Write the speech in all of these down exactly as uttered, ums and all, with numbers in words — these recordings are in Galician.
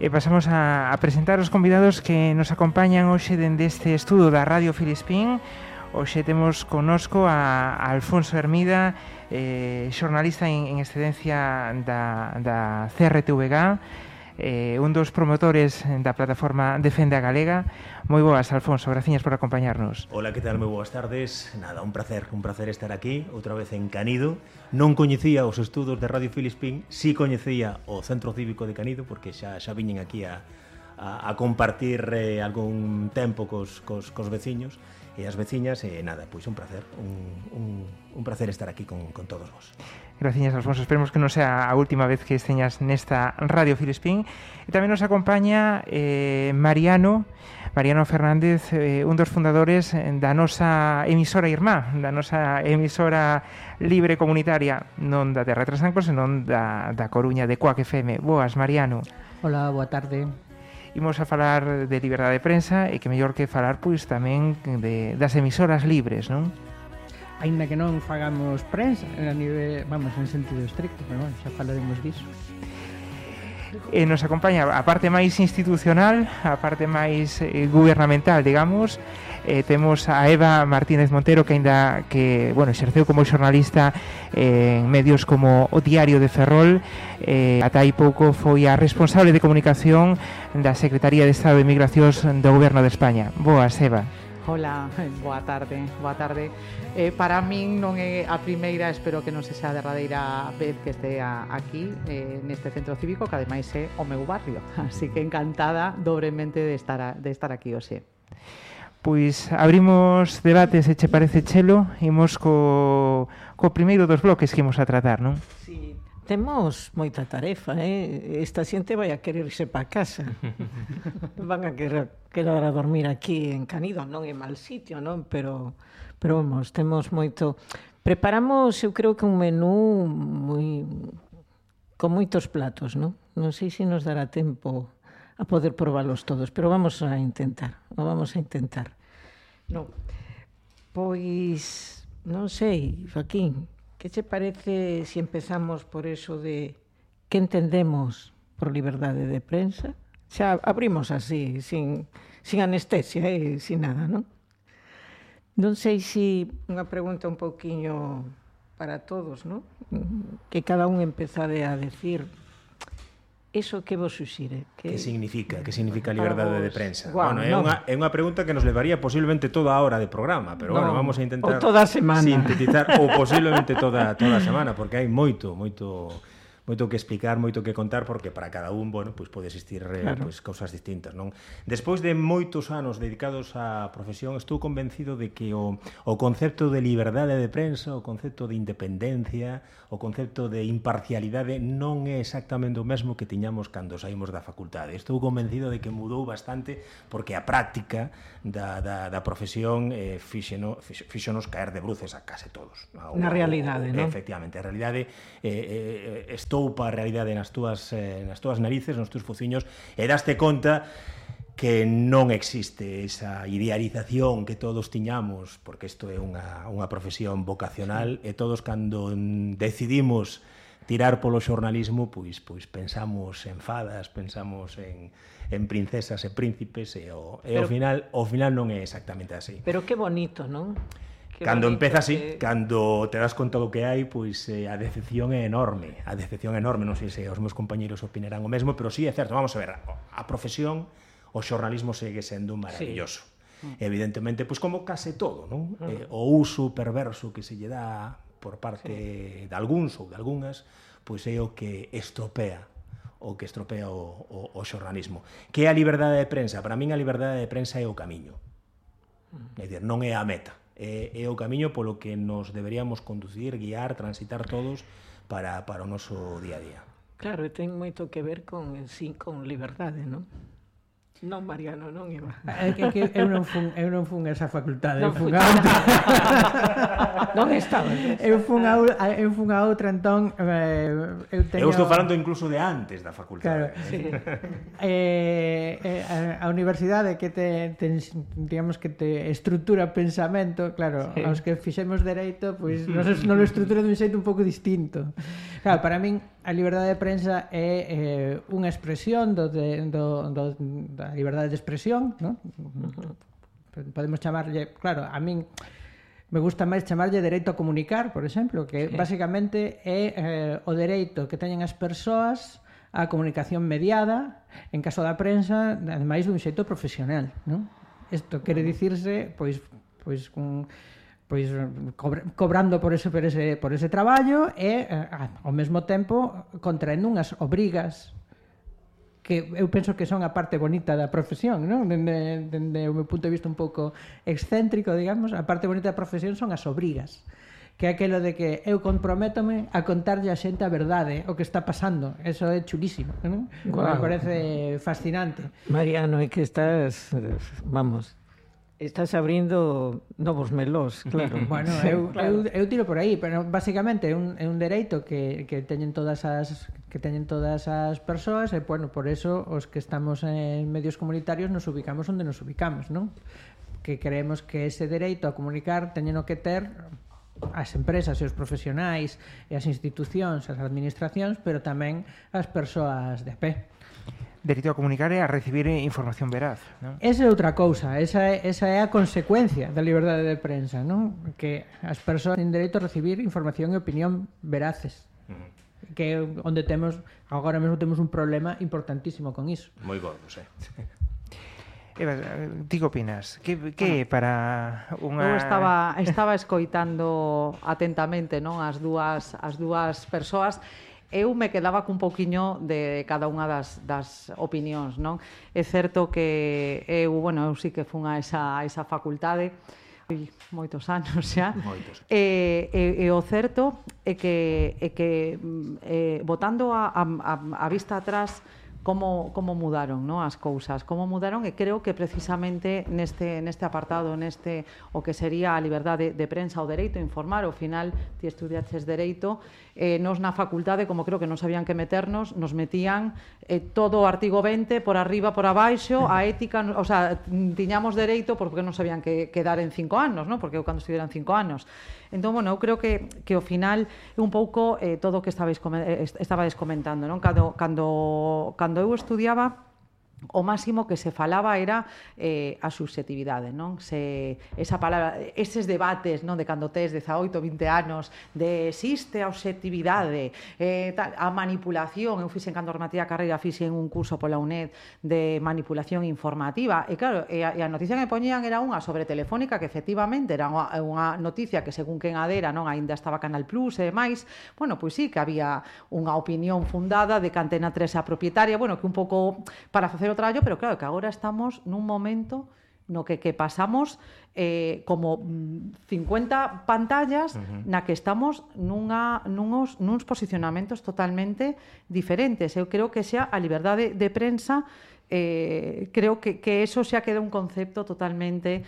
E pasamos a, a presentar os convidados que nos acompañan hoxe dende este estudo da Radio Filispín. Hoxe temos conosco a, a Alfonso Hermida, eh, xornalista en, en excedencia da, da C R T V G, eh, un dos promotores da plataforma Defende a Galega. Moi boas, Alfonso, graciñas por acompañarnos. Hola, que tal? Moi boas tardes. Nada, un placer, un placer estar aquí, outra vez en Canido. Non coñecía os estudos de Radio Filispín, si coñecía o Centro Cívico de Canido, porque xa, xa viñen aquí a, a, a compartir eh, algún tempo cos, cos, cos veciños e as veciñas, e nada, pois un placer, un, un, un placer estar aquí con, con todos vos. Graciñas, Alfonso. Esperemos que non sea a última vez que esteñas nesta Radio Filispín. E tamén nos acompaña eh, Mariano, Mariano Fernández, eh, un dos fundadores da nosa emisora irmá, da nosa emisora libre comunitaria, non da Terra de Trasancos, senón da, da Coruña, de Coac F M. Boas, Mariano. Hola, boa tarde. Imos a falar de liberdade de prensa e que mellor que falar pois tamén de, das emisoras libres, non? Ainda que non fagamos prensa a nivel, vamos, en sentido estricto, pero bueno, xa falaremos disso. E nos acompaña a parte máis institucional, a parte máis eh, gubernamental, digamos. Eh, temos a Eva Martínez Montero, que aínda que, bueno, exerceu como xornalista eh, en medios como o Diario de Ferrol, eh, ata hai pouco foi a responsable de comunicación da Secretaría de Estado de Migracións do Goberno de España. Boas, Eva. Hola, boa tarde, boa tarde. Eh, para min non é a primeira, espero que non se xa a derradeira vez que este aquí, eh, neste centro cívico, que ademais é o meu barrio. Así que encantada dobremente de estar, a, de estar aquí hoxe. Pois abrimos debates, se che parece, Chelo, imos co, co primeiro dos bloques que imos a tratar, non? Sí, temos moita tarefa, eh? Esta xente vai a querer irse para casa. Van a querer, querer a dormir aquí en Canido, non é mal sitio, non? Pero, pero vamos, temos moito... Preparamos, eu creo que un menú moi con moitos platos, non? Non sei se nos dará tempo a poder probalos todos, pero vamos a intentar, o vamos a intentar. Non, pois, non sei, Joaquín, que che parece se empezamos por eso de que entendemos por liberdade de prensa? Xa abrimos así, sin, sin anestesia e eh, sin nada, non? Non sei se unha pregunta un pouquiño para todos, non? Que cada un empezade a decir eso que vos suxire. Que, que significa? Que significa a liberdade de prensa? Guau, bueno, é, non. unha, é unha pregunta que nos levaría posiblemente toda a hora de programa, pero non. bueno, vamos a intentar ou toda a semana. sintetizar, ou posiblemente toda, toda a semana, porque hai moito, moito... moito que explicar, moito que contar, porque para cada un, bueno, pois pode existir eh, claro. pois, cousas distintas, non? Despois de moitos anos dedicados á profesión, estou convencido de que o, o concepto de liberdade de prensa, o concepto de independencia, o concepto de imparcialidade non é exactamente o mesmo que tiñamos cando saímos da facultade. Estou convencido de que mudou bastante, porque a práctica da, da, da profesión eh, fíxeno, fíxonos caer de bruces a case todos. O, Na realidade, non? Efectivamente, a realidade eh, eh, estou para a realidade nas túas, eh, nas túas narices, nos túas fociños, e daste conta que non existe esa idealización que todos tiñamos, porque isto é unha, unha profesión vocacional, e todos cando decidimos tirar polo xornalismo, pois, pois pensamos en fadas, pensamos en, en princesas e príncipes, e, o, e ao final, ao final non é exactamente así. Pero que bonito, non? Cando empeza así, que... cando te das conta do que hai, pois eh, a decepción é enorme. A decepción é enorme, non sei se os meus compañeiros opinarán o mesmo, pero sí é certo. Vamos a ver, a profesión, o xornalismo segue sendo maravilloso. Sí. Evidentemente, pois como case todo, non? Uh -huh. eh, o uso perverso que se lle dá por parte sí. de algúns ou de algunhas, pois é o que estropea o que estropea o, o, o xornalismo. Que é a liberdade de prensa? Para min a liberdade de prensa é o camiño. É dicir, non é a meta. É, é o camiño polo que nos deberíamos conducir, guiar, transitar todos para, para o noso día a día. Claro, ten moito que ver con, sí, con liberdade, non? Non, Mariano, non, Eva. É que, que eu non fun, eu non fun a esa facultade, non eu fun a outra. Non estaba. Eu fun a, eu fun a outra, entón eh, eu teño... Eu estou falando incluso de antes da facultade. Claro, sí. eh, eh, a, a universidade que te, te digamos que te estrutura o pensamento, claro, sí. Aos que fixemos dereito, pois nos, nos lo estrutura dun xeito un pouco distinto. Claro, para min a liberdade de prensa é eh, unha expresión do, de, do, do, da liberdade de expresión, ¿no? Podemos chamarlle, claro, a min me gusta máis chamarlle dereito a comunicar, por exemplo, que sí. Basicamente é eh, o dereito que teñen as persoas a comunicación mediada, en caso da prensa, ademais dun xeito profesional, ¿no? Isto quere dicirse, pois, pois, con, pois cobrando por ese, por ese, por ese traballo e, eh, ao mesmo tempo, contraendo unhas obrigas que eu penso que son a parte bonita da profesión, non? Dende, dende o meu punto de vista un pouco excéntrico, digamos, a parte bonita da profesión son as obrigas, que é aquelo de que eu comprométome a contarlle a xente a verdade, o que está pasando. Eso é chulísimo, non? Wow. Me parece fascinante. Mariano, é que estás, vamos, estás abrindo novos melós, claro. Bueno, eu, claro. eu, eu tiro por aí, pero basicamente é un, é un dereito que, que teñen todas as que teñen todas as persoas e, bueno, por eso os que estamos en medios comunitarios nos ubicamos onde nos ubicamos, non? Que creemos que ese dereito a comunicar teñeno que ter as empresas e os profesionais e as institucións, as administracións, pero tamén as persoas de a pé. Dereito a comunicar e a recibir información veraz, non? Esa é outra cousa, esa é, esa é a consecuencia da liberdade de prensa, non? Que as persoas teñen dereito a recibir información e opinión veraces. Uh-huh. Que onde temos, agora mesmo temos un problema importantísimo con iso. Moi gordo, sí. Eva, ti que opinas? Que, que bueno, para unha... Eu estaba, estaba escoitando atentamente, non, as dúas, as dúas persoas. Eu me quedaba cun pouquiño de cada unha das, das opinións, non? É certo que eu, bueno, eu sí que fun a esa, a esa facultade moitos anos xa. Moitos. E, e, e o certo é que, é que eh, botando a, a, a vista atrás como, como mudaron, ¿no? As cousas, como mudaron, e creo que precisamente neste, neste apartado, neste o que sería a liberdade de, de prensa, o dereito a informar, ao final ti estudiaches dereito, eh, nos na facultade, como creo que non sabían que meternos, nos metían eh, todo o artigo vinte por arriba, por abaixo, a ética, o sea, tiñamos dereito porque non sabían que, que dar en cinco anos, ¿no? Porque eu cando estudiara en cinco anos. Entón, bueno, eu creo que, que ao final é un pouco eh, todo o que estabais, estabades comentando, non? Cando, cando, cando eu estudiaba, o máximo que se falaba era eh, a subxetividade, non? Se, esa palabra, eses debates, non? De cando tes dezaoito, vinte anos, de existe a obxectividade, eh, tal, a manipulación. Eu fixen, cando rematia a carreira, fixen un curso pola UNED de manipulación informativa, e claro, e a, e a noticia que me poñían era unha sobre Telefónica, que efectivamente era unha, unha noticia que según quen adera, non? Ainda estaba Canal Plus e demais. Bueno, pois sí, que había unha opinión fundada de que Antena tres é a propietaria, bueno, que un pouco para facer o traballo, pero claro, que agora estamos nun momento no que, que pasamos eh, como cincuenta pantallas uh-huh. na que estamos nunha, nunos, nuns posicionamentos totalmente diferentes. Eu creo que xa a liberdade de prensa, eh, creo que, que eso xa queda un concepto totalmente,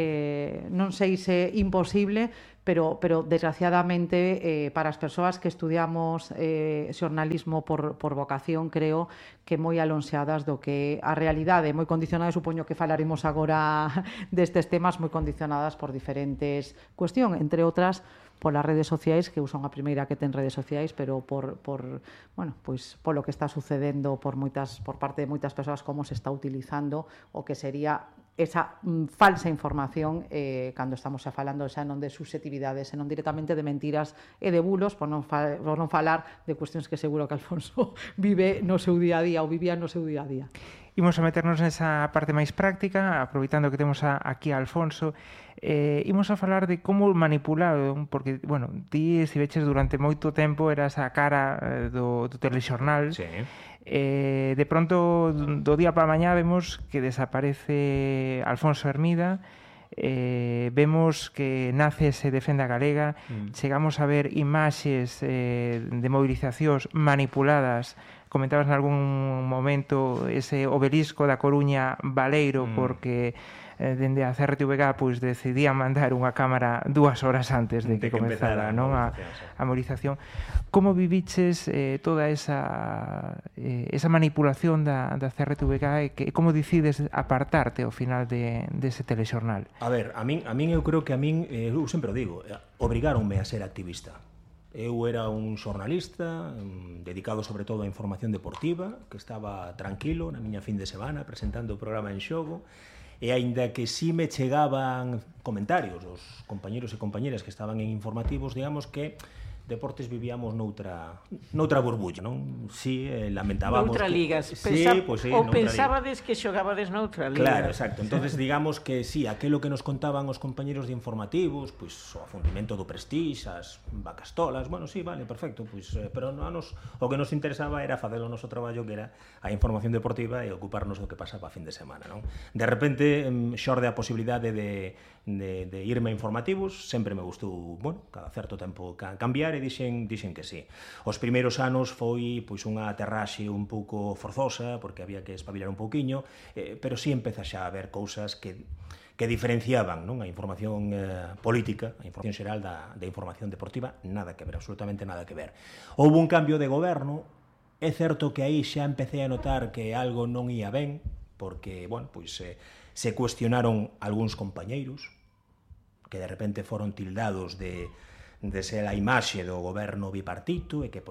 eh, non sei se imposible, pero, pero desgraciadamente eh, para as persoas que estudiamos eh, xornalismo por, por vocación, creo que moi alonxeadas do que a realidade, moi condicionada, supoño que falaremos agora destes temas, moi condicionadas por diferentes cuestións, entre outras polas redes sociais, que eu son a primeira que ten redes sociais, pero por, por bueno, pois polo que está sucedendo por moitas por parte de moitas persoas, como se está utilizando o que sería esa mm, falsa información eh, cando estamos xa falando xa non de susceptibilidades, senón directamente de mentiras e de bulos, por non, fa, por non falar de cuestións que seguro que Alfonso vive no seu día a día ou vivía no seu día a día. Imos a meternos nesa parte máis práctica, aproveitando que temos a, aquí a Alfonso. Eh, imos a falar de como manipular, porque, bueno, ti estiveches durante moito tempo, eras a cara eh, do, do telexornal. Sí. Eh, de pronto, do día para a mañá, vemos que desaparece Alfonso Hermida, eh, vemos que nace ese Defenda Galega, mm. chegamos a ver imaxes eh, de movilizacións manipuladas. Comentabas en algún momento ese obelisco da Coruña Baleiro, mm. porque eh, dende a C R T V G pois decidían mandar unha cámara dúas horas antes de que, de que comezara, non, a, a movilización. Como viviches eh, toda esa eh, esa manipulación da, da C R T V G e que, como decides apartarte ao final de, dese telexornal? A ver, a min, a min eu creo que a min, eh, eu sempre o digo, obrigáronme a ser activista. Eu era un xornalista um, dedicado sobre todo á información deportiva, que estaba tranquilo na miña fin de semana presentando o programa En Xogo, e aínda que si me chegaban comentarios dos compañeros e compañeras que estaban en informativos, digamos que Deportes vivíamos noutra noutra burbulla, non? Si, eh, lamentábamos noutra que, liga. Sí, Pensa, pues sí, ou noutra pensabades liga. Que xogabades noutra liga. Claro, exacto. Entonces digamos que si, sí, aquelo que nos contaban os compañeros de informativos, pois pues, o afundimento do Prestige, as vacastolas, bueno, sí, vale, perfecto, pois pues, eh, pero non nos, o que nos interesaba era facer o noso traballo, que era a información deportiva e ocuparnos do que pasaba a fin de semana, non? De repente xorde a posibilidade de de de irme a informativos, sempre me gustou, bueno, cada certo tempo cambiar e dixen, dixen que sí. Os primeiros anos foi pois unha aterraxe un pouco forzosa, porque había que espabilar un pouquiño, eh, pero sí empeza xa a haber cousas que que diferenciaban, non, a información eh, política, a información xeral da, da información deportiva, nada que ver, absolutamente nada que ver. Houve un cambio de goberno, é certo que aí xa empecé a notar que algo non ia ben, porque, bueno, pois eh, se cuestionaron algúns compañeiros, que de repente foron tildados de, de ser a imaxe do goberno bipartito e que